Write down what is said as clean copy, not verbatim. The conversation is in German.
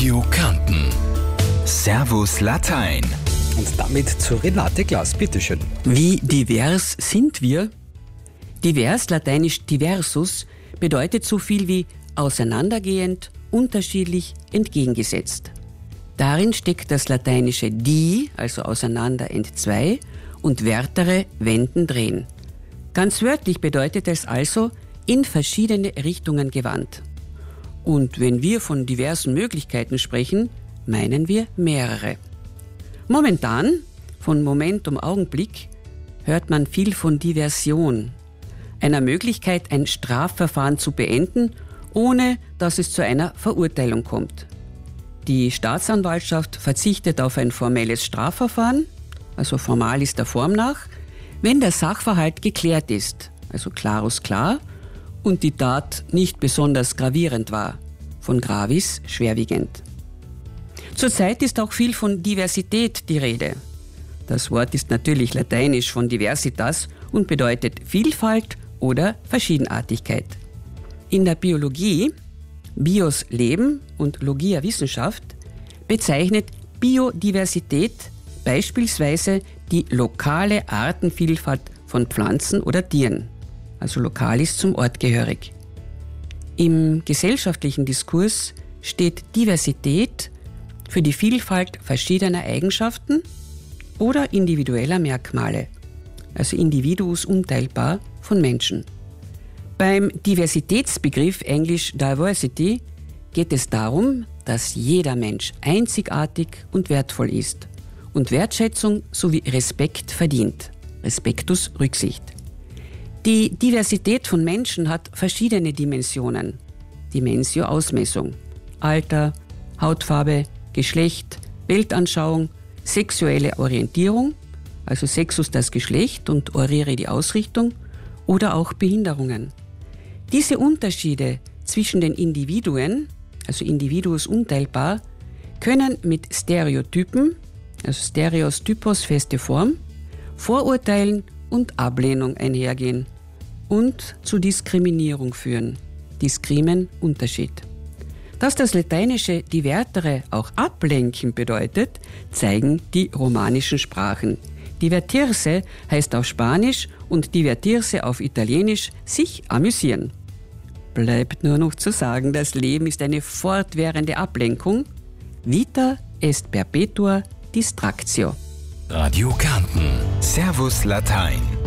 Radio Kärnten. Servus Latein. Und damit zu Renate Glas, bitteschön. Wie divers sind wir? Divers, lateinisch diversus, bedeutet so viel wie auseinandergehend, unterschiedlich, entgegengesetzt. Darin steckt das lateinische di, also auseinander entzwei, und vertere, wenden, drehen. Ganz wörtlich bedeutet es also in verschiedene Richtungen gewandt. Und wenn wir von diversen Möglichkeiten sprechen, meinen wir mehrere. Momentan, von Moment um Augenblick, hört man viel von Diversion, einer Möglichkeit, ein Strafverfahren zu beenden, ohne dass es zu einer Verurteilung kommt. Die Staatsanwaltschaft verzichtet auf ein formelles Strafverfahren, also formal ist der Form nach, wenn der Sachverhalt geklärt ist, also clarus klar, und die Tat nicht besonders gravierend war, von gravis schwerwiegend. Zurzeit ist auch viel von Diversität die Rede. Das Wort ist natürlich lateinisch von diversitas und bedeutet Vielfalt oder Verschiedenartigkeit. In der Biologie, Bios Leben und Logia Wissenschaft, bezeichnet Biodiversität beispielsweise die lokale Artenvielfalt von Pflanzen oder Tieren, also lokal ist zum Ort gehörig. Im gesellschaftlichen Diskurs steht Diversität für die Vielfalt verschiedener Eigenschaften oder individueller Merkmale, also Individuus unteilbar von Menschen. Beim Diversitätsbegriff englisch Diversity geht es darum, dass jeder Mensch einzigartig und wertvoll ist und Wertschätzung sowie Respekt verdient. Respektus Rücksicht. Die Diversität von Menschen hat verschiedene Dimensionen. Dimensio Ausmessung, Alter, Hautfarbe, Geschlecht, Weltanschauung, sexuelle Orientierung, also Sexus das Geschlecht und Oriere die Ausrichtung, oder auch Behinderungen. Diese Unterschiede zwischen den Individuen, also Individuus unteilbar, können mit Stereotypen, also Stereos Typos feste Form, Vorurteilen und Ablehnung einhergehen und zu Diskriminierung führen. Discrimen Unterschied. Dass das lateinische divertere auch ablenken bedeutet, zeigen die romanischen Sprachen. Divertirse heißt auf Spanisch und divertirse auf Italienisch sich amüsieren. Bleibt nur noch zu sagen, das Leben ist eine fortwährende Ablenkung. Vita est perpetua distractio. Radio Kärnten. Servus Latein.